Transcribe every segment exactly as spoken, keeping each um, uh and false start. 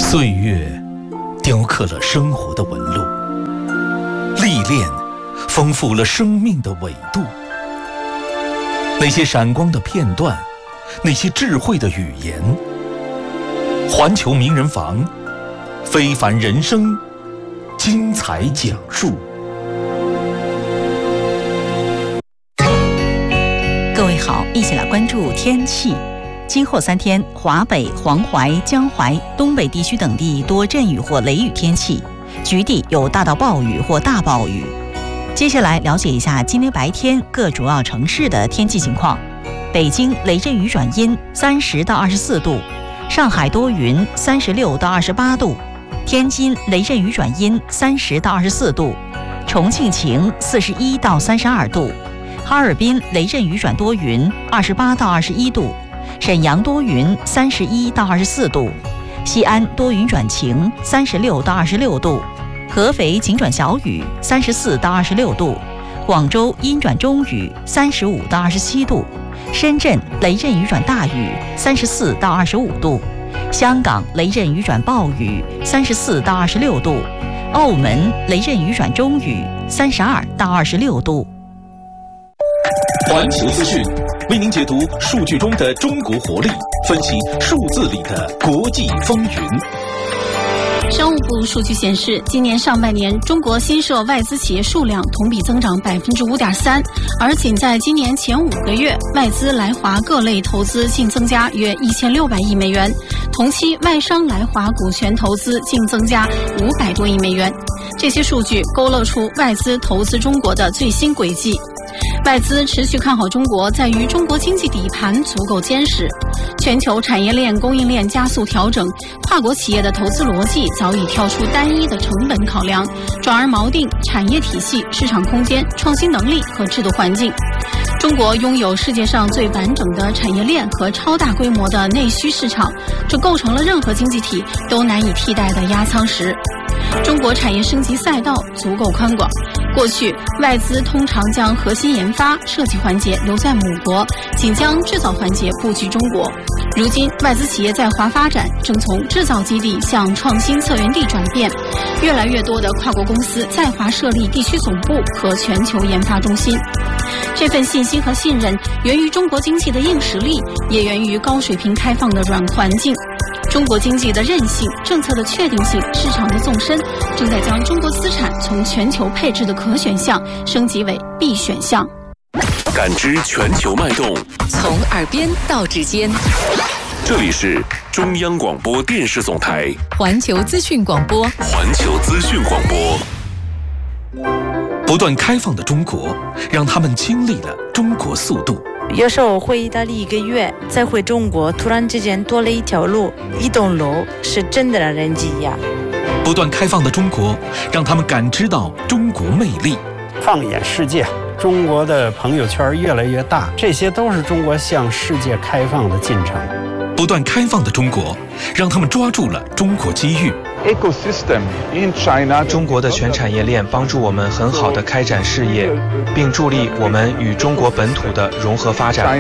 岁月雕刻了生活的纹路，历练丰富了生命的纬度。那些闪光的片段，那些智慧的语言，环球名人房，非凡人生，精彩讲述。 各位好，一起来关注天气。今后三天，华北、黄淮、江淮、东北地区等地多阵雨或雷雨天气，局地有大到暴雨或大暴雨。接下来了解一下今天白天各主要城市的天气情况。北京雷阵雨转阴，三十到二十四度；上海多云，三十六到二十八度；天津雷阵雨转阴，三十到二十四度；重庆晴，四十一到三十二度；哈尔滨雷阵雨转多云，二十八到二十一度；沈阳多云，三十一到二十四度；西安多云转晴，三十六到二十六度；合肥晴转小雨，三十四到二十六度；广州阴转中雨，三十五到二十七度；深圳雷阵雨转大雨，三十四到二十五度；香港雷阵雨转暴雨，三十四到二十六度；澳门雷阵雨转中雨，三十二到二十六度。 环球资讯为您解读数据中的中国活力，分析数字里的国际风云。 商务部数据显示，今年上半年中国新设外资企业数量同比增长百分之五点三，而仅在今年前五个月，外资来华各类投资净增加约一千六百亿美元，同期外商来华股权投资净增加五百多亿美元。这些数据勾勒出外资投资中国的最新轨迹。外资持续看好中国，在于中国经济底盘足够坚实，全球产业链供应链加速调整，跨国企业的投资逻辑早已跳出单一的成本考量，转而锚定产业体系、市场空间、创新能力和制度环境。中国拥有世界上最完整的产业链和超大规模的内需市场，这构成了任何经济体都难以替代的压舱石。中国产业升级赛道足够宽广，过去外资通常将核心研发、设计环节留在母国，仅将制造环节布局中国。如今外资企业在华发展正从制造基地向创新策源地转变，越来越多的跨国公司在华设立地区总部和全球研发中心。这份信心和信任源于中国经济的硬实力，也源于高水平开放的软环境。中国经济的韧性、政策的确定性、市场的纵深，正在将中国资产从全球配置的可选项升级为必选项。 感知全球脉动， 从耳边到指尖。 这里是中央广播电视总台环球资讯广播。 环球资讯广播。 不断开放的中国，让他们经历了中国速度。 有时候回意大利一个月，再回中国，突然之间多了一条路，一栋楼，是真的让人惊讶。 不断开放的中国，让他们感知到中国魅力。 放眼世界，中国的朋友圈越来越大，这些都是中国向世界开放的进程。 不断开放的中国，让他们抓住了中国机遇。 中国的全产业链帮助我们很好的开展事业，并助力我们与中国本土的融合发展。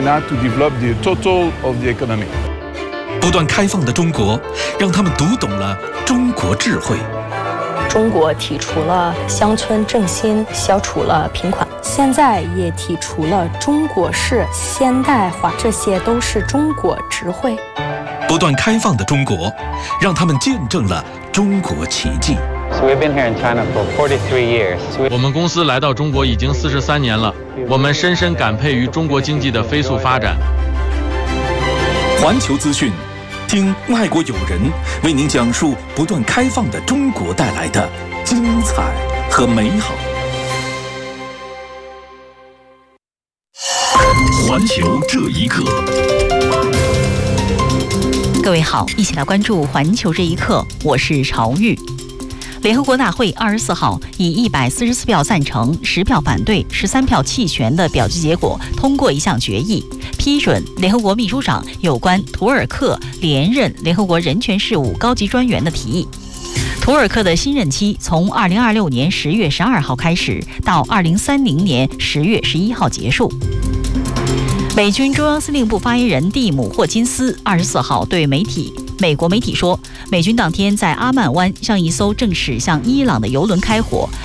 不断开放的中国，让他们读懂了中国智慧。 中国提出了乡村振兴，消除了贫困，现在也提出了中国式现代化，这些都是中国智慧。 不断开放的中国，让他们见证了中国奇迹。 我们公司来到中国已经四十三年了，我们深深感佩于中国经济的飞速发展。 环球资讯，听外国友人为您讲述不断开放的中国带来的精彩和美好。 环球这一刻。 各位好，一起来关注环球这一刻，我是朝玉。联合国大会二十四号以一百四十四票赞成、十票反对、十三票弃权的表决结果，通过一项决议，批准联合国秘书长有关图尔克连任联合国人权事务高级专员的提议。图尔克的新任期从二零二六年十月十二号开始，到二零三零年十月十一号结束。美军中央司令部发言人蒂姆·霍金斯二十四号对媒体美国媒体说，美军当天在阿曼湾向一艘正驶向伊朗的油轮开火，